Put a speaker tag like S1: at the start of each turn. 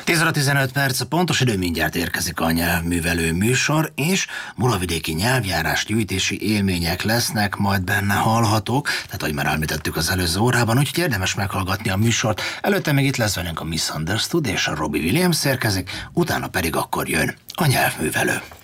S1: 10 óra 15 perc, a pontos idő, mindjárt érkezik a nyelvművelő műsor, és muravidéki nyelvjárás gyűjtési élmények lesznek majd benne hallhatók, tehát ahogy már említettük az előző órában, úgyhogy érdemes meghallgatni a műsort. Előtte még itt lesz velünk a Misunderstood és a Robbie Williams érkezik, utána pedig akkor jön a nyelvművelő.